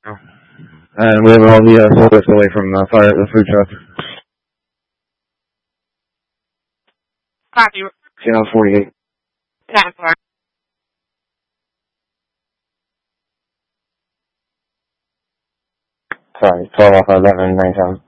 And we have all the forklift away from the food truck. Copy. Channel 48. 10-4. Sorry, 12 off 11, 9 times.